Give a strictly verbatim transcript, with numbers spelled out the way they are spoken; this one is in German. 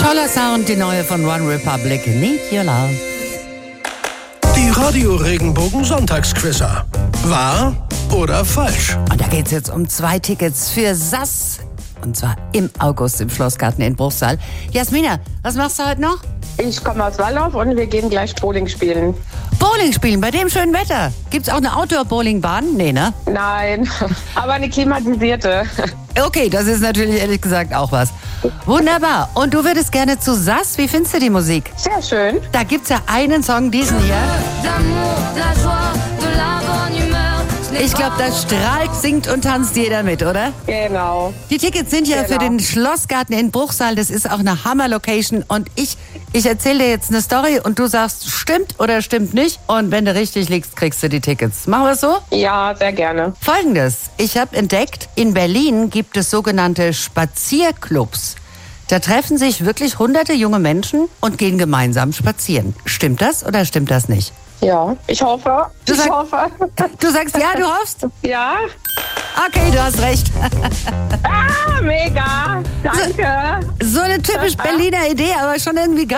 Toller Sound, die neue von One Republic, Need Your Love. Die Radio-Regenbogen-Sonntagsquizzer. Wahr oder falsch? Und da geht's jetzt um zwei Tickets für S A S. Und zwar im August im Schlossgarten in Bruchsal. Jasmina, was machst du heute noch? Ich komme aus Wallow und wir gehen gleich Bowling spielen. Bowling spielen, bei dem schönen Wetter. Gibt's auch eine Outdoor-Bowlingbahn? Nee, ne? Nein, aber eine klimatisierte. Okay, das ist natürlich ehrlich gesagt auch was. Wunderbar. Und du würdest gerne zu S A S? Wie findest du die Musik? Sehr schön. Da gibt's ja einen Song, diesen hier. Ich glaube, da strahlt, singt und tanzt jeder mit, oder? Genau. Die Tickets sind ja Genau. für den Schlossgarten in Bruchsal. Das ist auch eine Hammer-Location. Und ich, ich erzähle dir jetzt eine Story und du sagst, stimmt oder stimmt nicht. Und wenn du richtig liegst, kriegst du die Tickets. Machen wir es so? Ja, sehr gerne. Folgendes. Ich habe entdeckt, in Berlin gibt es sogenannte Spazierclubs. Da treffen sich wirklich hunderte junge Menschen und gehen gemeinsam spazieren. Stimmt das oder stimmt das nicht? Ja, ich hoffe. Du ich sag- hoffe. Du sagst ja, du hoffst? Ja. Okay, du hast recht. Ah, mega. Danke. So eine typisch Berliner Idee, aber schon irgendwie geil.